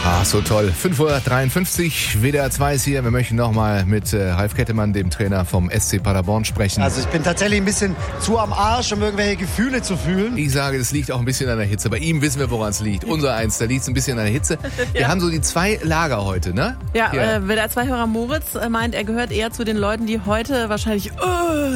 Ach, so toll. 5:53 Uhr, WDR 2 ist hier. Wir möchten nochmal mit Ralf Kettemann, dem Trainer vom SC Paderborn, sprechen. Also ich bin tatsächlich ein bisschen zu am Arsch, um irgendwelche Gefühle zu fühlen. Ich sage, das liegt auch ein bisschen an der Hitze. Bei ihm wissen wir, woran es liegt. Unser Eins, da liegt es ein bisschen an der Hitze. Wir haben so die zwei Lager heute, ne? Ja, WDR 2-Hörer Moritz meint, er gehört eher zu den Leuten, die heute wahrscheinlich